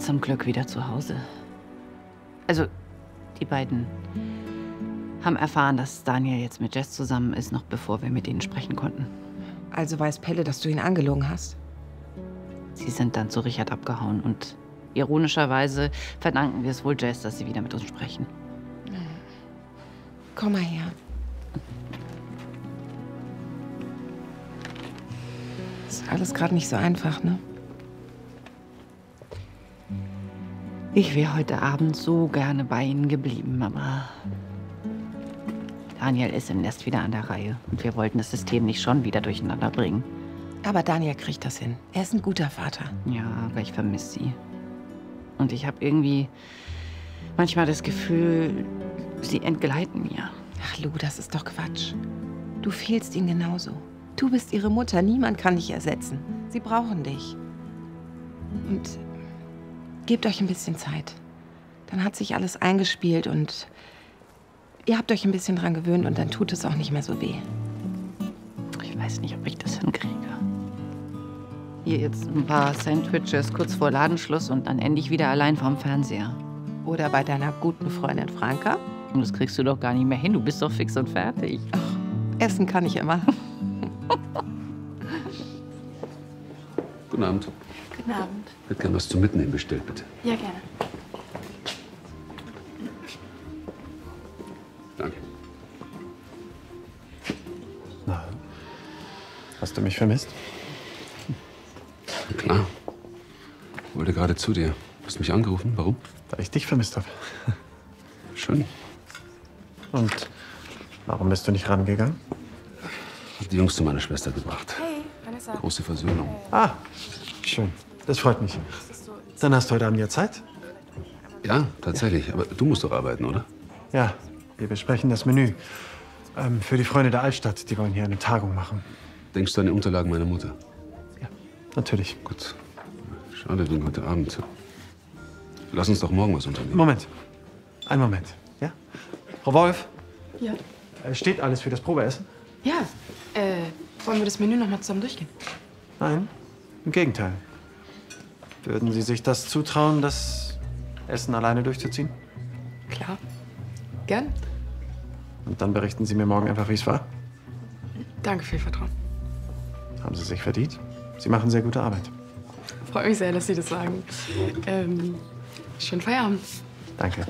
zum Glück wieder zu Hause. Also, die beiden haben erfahren, dass Daniel jetzt mit Jess zusammen ist, noch bevor wir mit ihnen sprechen konnten. Also weiß Pelle, dass du ihn angelogen hast? Sie sind dann zu Richard abgehauen und ironischerweise verdanken wir es wohl Jess, dass sie wieder mit uns sprechen. Komm mal her. Ist alles gerade nicht so einfach, ne? Ich wäre heute Abend so gerne bei Ihnen geblieben, aber Daniel ist im Nest wieder an der Reihe und wir wollten das System nicht schon wieder durcheinander bringen. Aber Daniel kriegt das hin. Er ist ein guter Vater. Ja, aber ich vermisse sie. Und ich habe irgendwie manchmal das Gefühl, sie entgleiten mir. Ach, Lou, das ist doch Quatsch. Du fehlst ihnen genauso. Du bist ihre Mutter. Niemand kann dich ersetzen. Sie brauchen dich. Und gebt euch ein bisschen Zeit. Dann hat sich alles eingespielt und ihr habt euch ein bisschen dran gewöhnt und dann tut es auch nicht mehr so weh. Ich weiß nicht, ob ich das hinkriege. Hier jetzt ein paar Sandwiches kurz vor Ladenschluss und dann endlich wieder allein vorm Fernseher. Oder bei deiner guten Freundin Franka. Und das kriegst du doch gar nicht mehr hin. Du bist doch fix und fertig. Ach, essen kann ich immer. Guten Abend. Guten Abend. Ich hätte gern was zum Mitnehmen bestellt, bitte. Ja, gerne. Danke. Na, hast du mich vermisst? Na klar. Ich wollte gerade zu dir. Du hast mich angerufen. Warum? Weil ich dich vermisst habe. Schön. Und warum bist du nicht rangegangen? Hab die Jungs zu meiner Schwester gebracht. Hey, Vanessa. Große Versöhnung. Ah, schön. Das freut mich. Dann hast du heute Abend ja Zeit? Ja, tatsächlich. Aber du musst doch arbeiten, oder? Ja, wir besprechen das Menü. Für die Freunde der Altstadt. Die wollen hier eine Tagung machen. Denkst du an die Unterlagen meiner Mutter? Ja, natürlich. Gut. Schade wegen heute Abend. Lass uns doch morgen was unternehmen. Moment. Einen Moment. Ja? Frau Wolf? Ja. Steht alles für das Probeessen? Ja. Wollen wir das Menü noch mal zusammen durchgehen? Nein, im Gegenteil. Würden Sie sich das zutrauen, das Essen alleine durchzuziehen? Klar. Gern. Und dann berichten Sie mir morgen einfach, wie es war? Danke für Ihr Vertrauen. Haben Sie sich verdient? Sie machen sehr gute Arbeit. Freut mich sehr, dass Sie das sagen. Schönen Feierabend. Danke.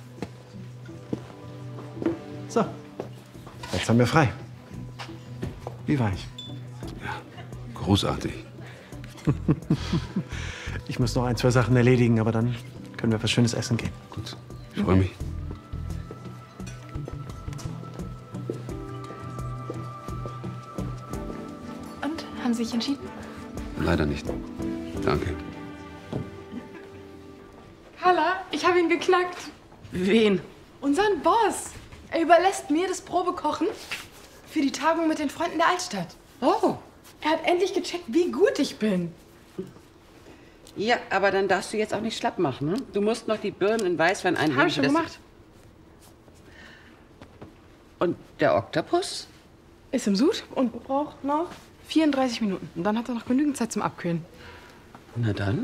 So, jetzt haben wir frei. Wie war ich? Großartig. Ich muss noch ein, zwei Sachen erledigen, aber dann können wir was Schönes essen gehen. Gut. Ich freue mich. Und, haben Sie sich entschieden? Leider nicht. Danke. Carla, ich habe ihn geknackt. Wen? Unseren Boss. Er überlässt mir das Probekochen für die Tagung mit den Freunden der Altstadt. Oh, Er hat endlich gecheckt, wie gut ich bin. ja, aber dann darfst du jetzt auch nicht schlapp machen. Ne? Du musst noch die Birnen in Weißwein einlegen. Habe ich schon Das- gemacht. Und der Oktopus? Ist im Sud und braucht noch 34 Minuten. Und dann hat er noch genügend Zeit zum Abkühlen. Na dann.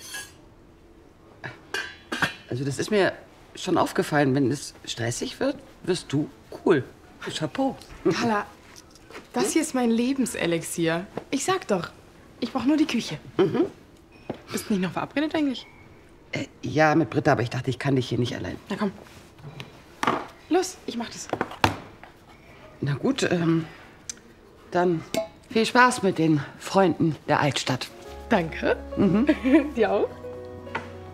Also das ist mir schon aufgefallen, wenn es stressig wird, wirst du cool. Chapeau. Carla, das hier ist mein Lebenselixier. Ich sag doch, ich brauche nur die Küche. Bist du nicht noch verabredet eigentlich? Ja, mit Britta, aber ich dachte, ich kann dich hier nicht allein. Na komm. Los, ich mach das. Na gut, dann viel Spaß mit den Freunden der Altstadt. Danke. Dir auch.